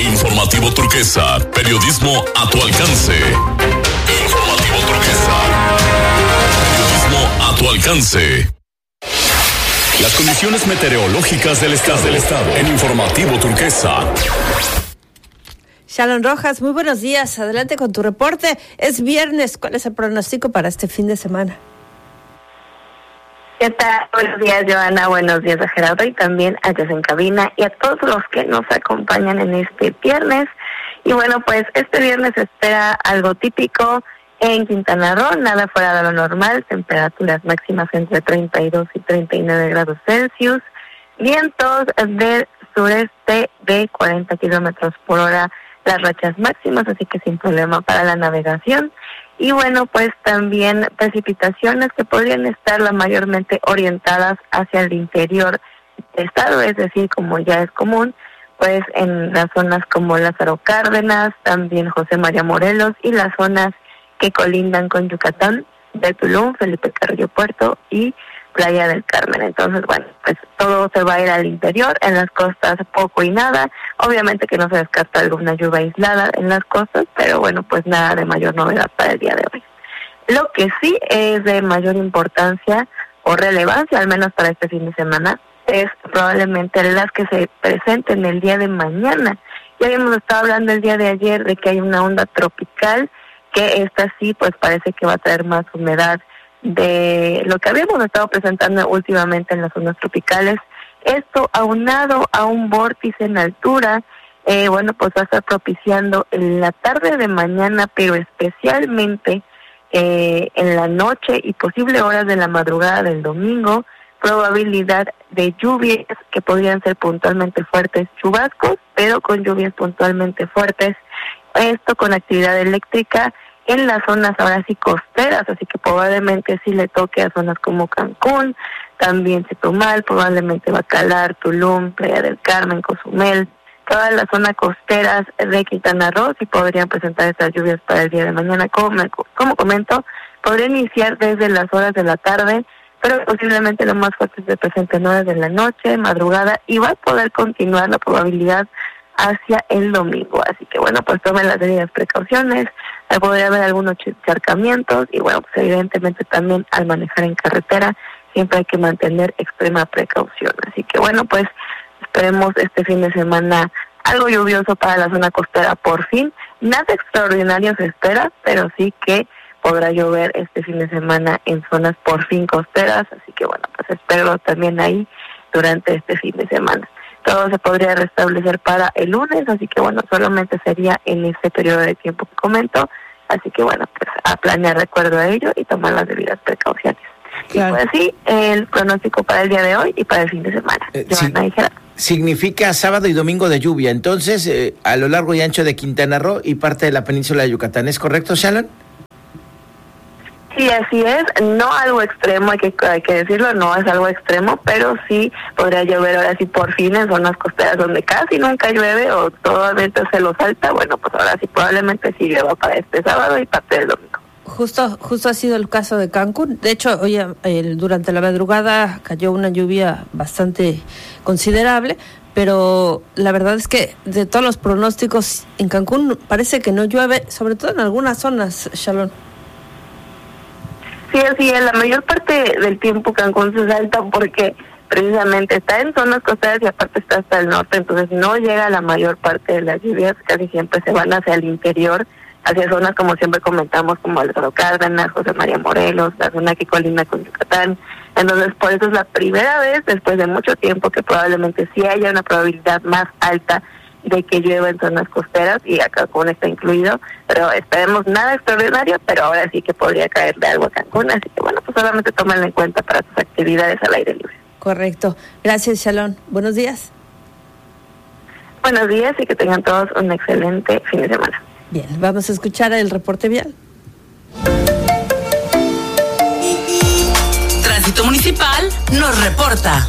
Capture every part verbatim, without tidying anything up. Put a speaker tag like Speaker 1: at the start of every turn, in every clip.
Speaker 1: Informativo Turquesa, periodismo a tu alcance. Informativo Turquesa, periodismo a tu alcance. Las condiciones meteorológicas del estado, del estado en Informativo Turquesa.
Speaker 2: Shalon Rojas, muy buenos días. Adelante con tu reporte. Es viernes. ¿Cuál es el pronóstico para este fin de semana?
Speaker 3: ¿Qué tal? Buenos días, Joana. Buenos días a Gerardo y también a Jess en cabina y a todos los que nos acompañan en este viernes. Y bueno, pues este viernes se espera algo típico en Quintana Roo, nada fuera de lo normal, temperaturas máximas entre treinta y dos y treinta y nueve grados Celsius, vientos del sureste de cuarenta kilómetros por hora, las rachas máximas, así que sin problema para la navegación. Y bueno, pues también precipitaciones que podrían estar la mayormente orientadas hacia el interior del estado, es decir, como ya es común, pues en las zonas como Lázaro Cárdenas, también José María Morelos y las zonas que colindan con Yucatán, de Tulum, Felipe Carrillo Puerto y Playa del Carmen. Entonces, bueno, pues todo se va a ir al interior, en las costas poco y nada. Obviamente que no se descarta alguna lluvia aislada en las costas, pero bueno, pues nada de mayor novedad para el día de hoy. Lo que sí es de mayor importancia o relevancia, al menos para este fin de semana, es probablemente las que se presenten el día de mañana. Ya habíamos estado hablando el día de ayer de que hay una onda tropical, que esta sí, pues parece que va a traer más humedad de lo que habíamos estado presentando últimamente en las zonas tropicales. Esto aunado a un vórtice en altura, eh, bueno, pues va a estar propiciando en la tarde de mañana, pero especialmente eh, en la noche y posible horas de la madrugada del domingo, probabilidad de lluvias que podrían ser puntualmente fuertes, chubascos, pero con lluvias puntualmente fuertes. Esto con actividad eléctrica en las zonas ahora sí costeras, así que probablemente sí le toque a zonas como Cancún, también Chetumal, probablemente Bacalar, Tulum, Playa del Carmen, Cozumel, toda la zona costeras de Quintana Roo sí podrían presentar estas lluvias para el día de mañana. Como, como comento, podría iniciar desde las horas de la tarde, pero posiblemente lo más fuerte se presente en horas de la noche, madrugada, y va a poder continuar la probabilidad hacia el domingo. Así que bueno, pues tomen las debidas precauciones. Podría haber algunos encharcamientos y bueno, pues evidentemente también al manejar en carretera siempre hay que mantener extrema precaución. Así que bueno, pues esperemos este fin de semana algo lluvioso para la zona costera por fin. Nada extraordinario se espera, pero sí que podrá llover este fin de semana en zonas por fin costeras. Así que bueno, pues espero también ahí durante este fin de semana. Todo se podría restablecer para el lunes, así que bueno, solamente sería en ese periodo de tiempo que comento. Así que bueno, pues a planear de acuerdo a ello y tomar las debidas precauciones. Claro. Y pues así, el pronóstico para el día de hoy y para el fin de semana.
Speaker 4: Eh, sí, significa sábado y domingo de lluvia, entonces, eh, a lo largo y ancho de Quintana Roo y parte de la península de Yucatán. ¿Es correcto, Shalon?
Speaker 3: Sí, así es, no algo extremo, hay que, hay que decirlo, no es algo extremo, pero sí podría llover ahora sí por fin en zonas costeras donde casi nunca llueve o totalmente se lo salta. Bueno, pues ahora sí probablemente sí llueva para este sábado y parte del domingo.
Speaker 2: Justo, justo ha sido el caso de Cancún. De hecho, hoy el, durante la madrugada cayó una lluvia bastante considerable, pero la verdad es que de todos los pronósticos en Cancún parece que no llueve, sobre todo en algunas zonas, Shalon.
Speaker 3: Sí, así es, la mayor parte del tiempo Cancún se salta porque precisamente está en zonas costeras y aparte está hasta el norte, entonces no llega la mayor parte de las lluvias, casi siempre se van hacia el interior, hacia zonas como siempre comentamos, como Lázaro Cárdenas, José María Morelos, la zona que colinda con Yucatán. Entonces por eso es la primera vez después de mucho tiempo que probablemente sí haya una probabilidad más alta de que llueva en zonas costeras, y acá Cancún está incluido, pero esperemos nada extraordinario, pero ahora sí que podría caer de algo a Cancún, así que bueno, pues solamente tómenlo en cuenta para tus actividades al aire libre.
Speaker 2: Correcto. Gracias, Shalon. Buenos días.
Speaker 3: Buenos días y que tengan todos un excelente fin de semana.
Speaker 2: Bien, vamos a escuchar el reporte vial.
Speaker 5: Tránsito Municipal nos reporta.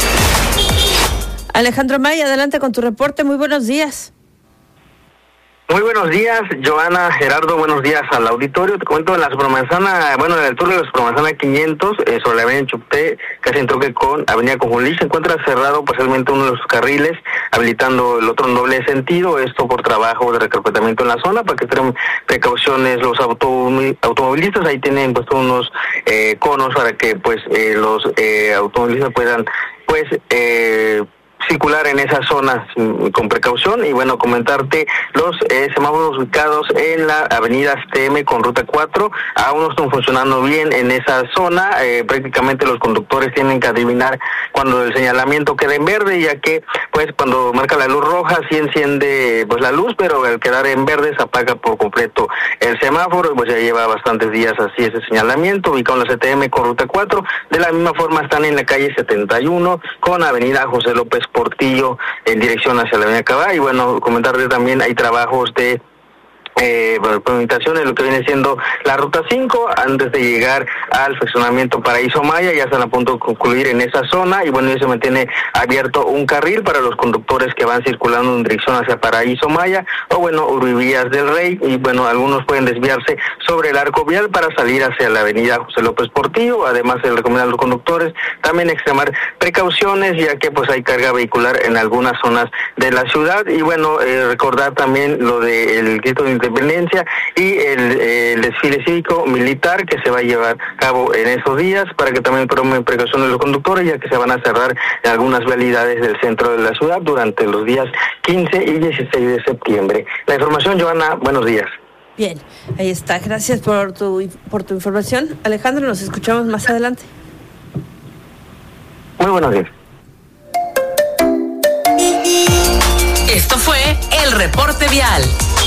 Speaker 2: Alejandro May, adelante con tu reporte. Muy buenos días.
Speaker 6: Muy buenos días, Joana, Gerardo, buenos días al auditorio. Te comento en la Supermanzana, bueno, en el tour de la Supermanzana quinientos, eh, sobre la avenida Chupté, casi en troque con avenida Conjunlí, se encuentra cerrado parcialmente uno de los carriles, habilitando el otro en doble sentido, esto por trabajo de recarpetamiento en la zona, para que tengan precauciones los autom- automovilistas. Ahí tienen puesto unos eh, conos para que pues eh, los eh, automovilistas puedan pues eh circular en esa zona con precaución. Y bueno, comentarte los eh, semáforos ubicados en la avenida S T M con ruta cuatro aún no están funcionando bien en esa zona. Eh, prácticamente los conductores tienen que adivinar cuando el señalamiento queda en verde, ya que pues cuando marca la luz roja sí enciende pues la luz, pero al quedar en verde se apaga por completo el semáforo, pues ya lleva bastantes días así ese señalamiento. Ubicado en la S T M con ruta cuatro, de la misma forma están en la calle setenta y uno con avenida José López Portillo en dirección hacia la avenida Cabá. Y bueno, comentarles también hay trabajos de Eh, pavimentación en lo que viene siendo la ruta cinco antes de llegar al fraccionamiento Paraíso Maya. Ya están a punto de concluir en esa zona y bueno, ya se mantiene abierto un carril para los conductores que van circulando en dirección hacia Paraíso Maya o bueno, Urbivías del Rey. Y bueno, algunos pueden desviarse sobre el arco vial para salir hacia la avenida José López Portillo. Además, se recomienda a los conductores también extremar precauciones, ya que pues hay carga vehicular en algunas zonas de la ciudad. Y bueno, eh, recordar también lo del grito de independencia y el, eh, el desfile cívico militar que se va a llevar a cabo en esos días, para que también tomen precauciones los conductores, ya que se van a cerrar algunas vialidades del centro de la ciudad durante los días quince y dieciséis de septiembre. La información, Joana, buenos días.
Speaker 2: Bien, ahí está. Gracias por tu, por tu información. Alejandro, nos escuchamos más adelante.
Speaker 6: Muy buenos días.
Speaker 5: Esto fue el reporte vial.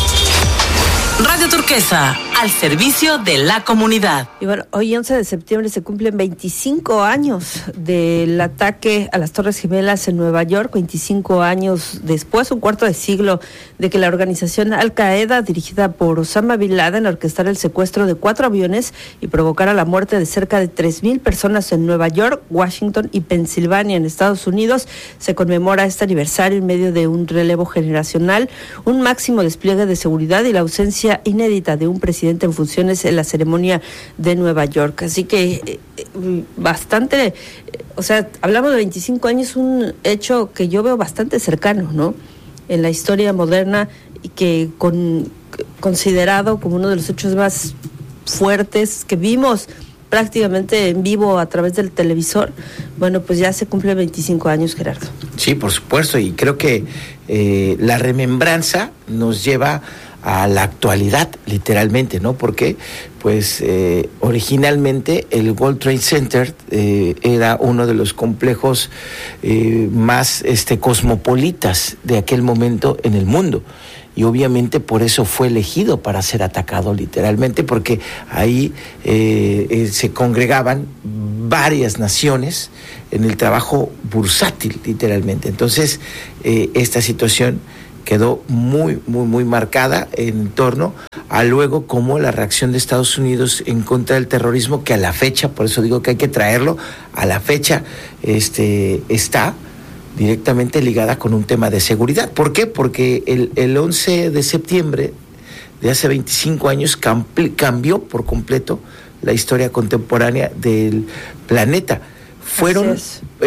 Speaker 5: Radio Turquesa, al servicio de la comunidad.
Speaker 2: Y bueno, hoy once de septiembre se cumplen veinticinco años del ataque a las Torres Gemelas en Nueva York, veinticinco años después, un cuarto de siglo de que la organización Al-Qaeda, dirigida por Osama Bin Laden, orquestara el secuestro de cuatro aviones y provocara la muerte de cerca de tres mil personas en Nueva York, Washington y Pensilvania, en Estados Unidos. Se conmemora este aniversario en medio de un relevo generacional, un máximo despliegue de seguridad y la ausencia inédita de un presidente en funciones en la ceremonia de Nueva York. Así que eh, bastante, eh, o sea, hablamos de veinticinco años, un hecho que yo veo bastante cercano, ¿no? En la historia moderna y que con, considerado como uno de los hechos más fuertes que vimos prácticamente en vivo a través del televisor. Bueno, pues ya se cumplen veinticinco años, Gerardo.
Speaker 4: Sí, por supuesto, y creo que eh, la remembranza nos lleva a la actualidad, literalmente, ¿no? Porque, pues, eh, originalmente el World Trade Center eh, era uno de los complejos eh, más este, cosmopolitas de aquel momento en el mundo. Y obviamente por eso fue elegido para ser atacado literalmente, porque ahí eh, eh, se congregaban varias naciones en el trabajo bursátil, literalmente. Entonces, eh, esta situación quedó muy, muy, muy marcada en torno a luego como la reacción de Estados Unidos en contra del terrorismo, que a la fecha, por eso digo que hay que traerlo, a la fecha este, está directamente ligada con un tema de seguridad. ¿Por qué? Porque el, el once de septiembre de hace veinticinco años camp- cambió por completo la historia contemporánea del planeta. Fueron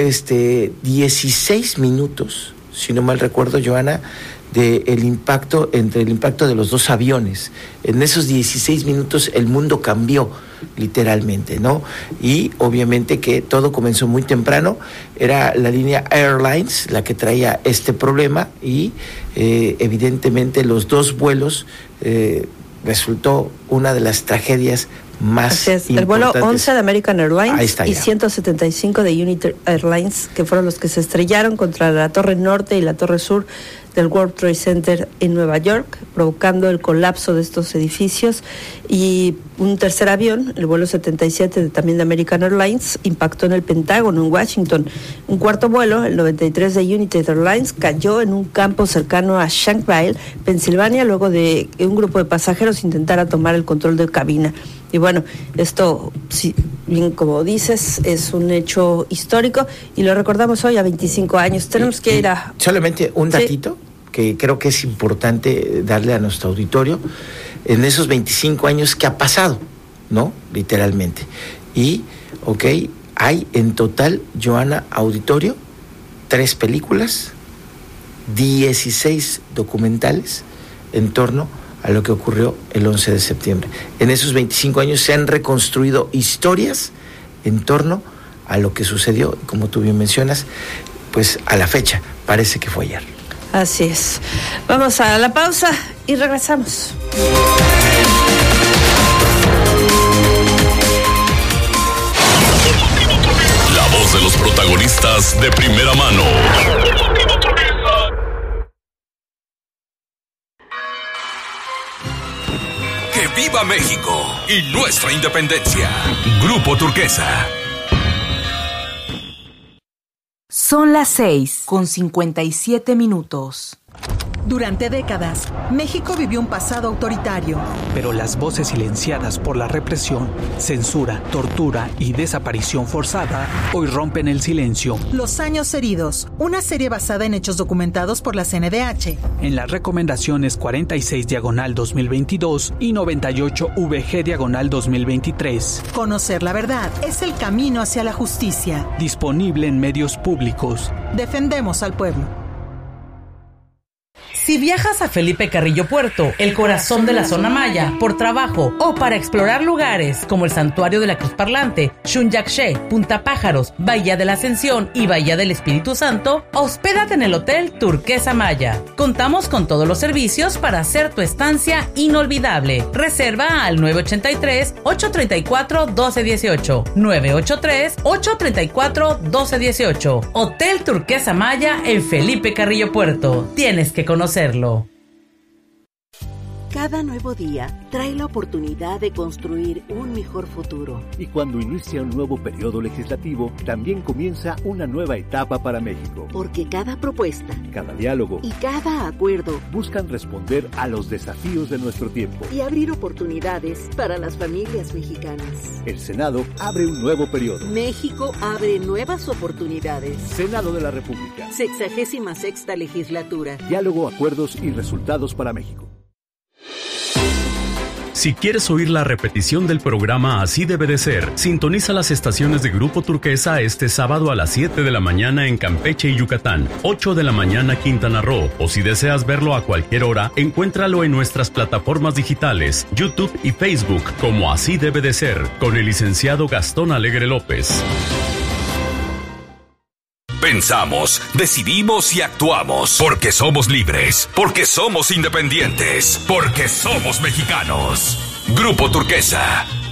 Speaker 4: este, dieciséis minutos, si no mal recuerdo, Joana, de el impacto, entre el impacto de los dos aviones. En esos dieciséis minutos el mundo cambió literalmente, ¿no? Y obviamente que todo comenzó muy temprano. Era la línea Airlines la que traía este problema y eh, evidentemente los dos vuelos eh, resultó una de las tragedias más
Speaker 2: Así es,
Speaker 4: importantes.
Speaker 2: el vuelo once de American Airlines y
Speaker 4: ya.
Speaker 2: ciento setenta y cinco de United Airlines, que fueron los que se estrellaron contra la torre norte y la torre sur del World Trade Center en Nueva York, provocando el colapso de estos edificios. Y un tercer avión, el vuelo setenta y siete de, también de American Airlines, impactó en el Pentágono, en Washington. Un cuarto vuelo, el noventa y tres de United Airlines, cayó en un campo cercano a Shanksville, Pensilvania, luego de que un grupo de pasajeros intentara tomar el control de cabina. Y bueno, esto, sí, bien como dices, es un hecho histórico y lo recordamos hoy a veinticinco años. Tenemos
Speaker 4: y,
Speaker 2: que ir a...
Speaker 4: Solamente un datito. Sí. que creo que es importante darle a nuestro auditorio, en esos veinticinco años que ha pasado, ¿no? Literalmente. Y, ok, hay en total, Joana, auditorio, tres películas, dieciséis documentales en torno a lo que ocurrió el once de septiembre. En esos veinticinco años se han reconstruido historias en torno a lo que sucedió, como tú bien mencionas, pues a la fecha, parece que fue ayer.
Speaker 2: Así es. Vamos a la pausa y regresamos.
Speaker 1: La voz de los protagonistas de primera mano. ¡Que viva México y nuestra independencia! Grupo Turquesa.
Speaker 7: Son las seis con cincuenta y siete minutos.
Speaker 8: Durante décadas, México vivió un pasado autoritario.
Speaker 9: Pero las voces silenciadas por la represión, censura, tortura y desaparición forzada hoy rompen el silencio.
Speaker 8: Los años heridos, una serie basada en hechos documentados por la C N D H.
Speaker 9: En las recomendaciones cuarenta y seis diagonal dos mil veintidós y noventa y ocho V G diagonal dos mil veintitrés.
Speaker 8: Conocer la verdad es el camino hacia la justicia.
Speaker 9: Disponible en medios públicos.
Speaker 8: Defendemos al pueblo.
Speaker 5: Si viajas a Felipe Carrillo Puerto, el corazón de la zona maya, por trabajo o para explorar lugares como el Santuario de la Cruz Parlante, Xunyaxché, Punta Pájaros, Bahía de la Ascensión y Bahía del Espíritu Santo, hospédate en el Hotel Turquesa Maya. Contamos con todos los servicios para hacer tu estancia inolvidable. Reserva al nueve ocho tres, ocho tres cuatro, uno dos uno ocho, nueve ocho tres, ocho tres cuatro, uno dos uno ocho. Hotel Turquesa Maya en Felipe Carrillo Puerto. Tienes que conocerlo.
Speaker 10: Cada nuevo día trae la oportunidad de construir un mejor futuro.
Speaker 11: Y cuando inicia un nuevo periodo legislativo, también comienza una nueva etapa para México.
Speaker 10: Porque cada propuesta,
Speaker 11: cada diálogo
Speaker 10: y cada acuerdo
Speaker 11: buscan responder a los desafíos de nuestro tiempo
Speaker 10: y abrir oportunidades para las familias mexicanas.
Speaker 11: El Senado abre un nuevo periodo.
Speaker 10: México abre nuevas oportunidades.
Speaker 11: Senado de la República.
Speaker 10: Sexagésima sexta legislatura.
Speaker 11: Diálogo, acuerdos y resultados para México.
Speaker 1: Si quieres oír la repetición del programa Así Debe de Ser, sintoniza las estaciones de Grupo Turquesa este sábado a las siete de la mañana en Campeche y Yucatán, ocho de la mañana Quintana Roo, o si deseas verlo a cualquier hora, encuéntralo en nuestras plataformas digitales, YouTube y Facebook, como Así Debe de Ser, con el licenciado Gastón Alegre López. Pensamos, decidimos y actuamos porque somos libres, porque somos independientes, porque somos mexicanos. Grupo Turquesa,